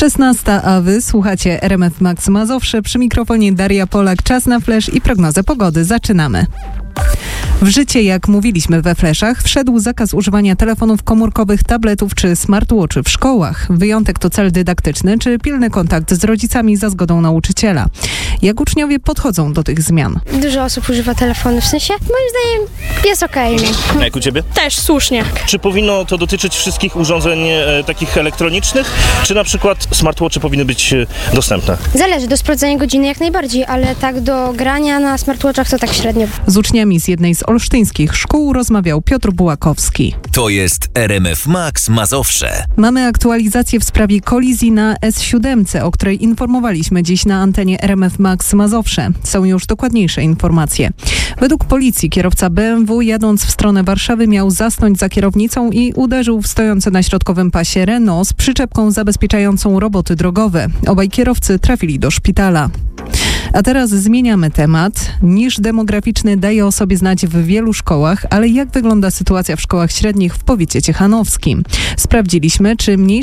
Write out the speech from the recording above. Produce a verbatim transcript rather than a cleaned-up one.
szesnasta, a wy słuchacie R M F Max Mazowsze. Przy mikrofonie Daria Polak. Czas na flash i prognozę pogody. Zaczynamy. W życie, jak mówiliśmy we fleszach, wszedł zakaz używania telefonów komórkowych, tabletów czy smartwatchy w szkołach. Wyjątek to cel dydaktyczny czy pilny kontakt z rodzicami za zgodą nauczyciela. Jak uczniowie podchodzą do tych zmian? Dużo osób używa telefonu, w sensie moim zdaniem jest okej. Okay. Jak u ciebie? Też słusznie. Czy powinno to dotyczyć wszystkich urządzeń e, takich elektronicznych, czy na przykład smartwatchy powinny być e, dostępne? Zależy, do sprawdzania godziny jak najbardziej, ale tak do grania na smartwatchach to tak średnio. Z uczniami z jednej z olsztyńskich szkół rozmawiał Piotr Bułakowski. To jest R M F Max Mazowsze. Mamy aktualizację w sprawie kolizji na S siedem, o której informowaliśmy dziś na antenie R M F Max Mazowsze. Są już dokładniejsze informacje. Według policji kierowca B M W jadąc w stronę Warszawy miał zasnąć za kierownicą i uderzył w stojące na środkowym pasie Renault z przyczepką zabezpieczającą roboty drogowe. Obaj kierowcy trafili do szpitala. A teraz zmieniamy temat. Niż demograficzny daje o sobie znać w wielu szkołach, ale jak wygląda sytuacja w szkołach średnich w powiecie ciechanowskim? Sprawdziliśmy, czy mniejsze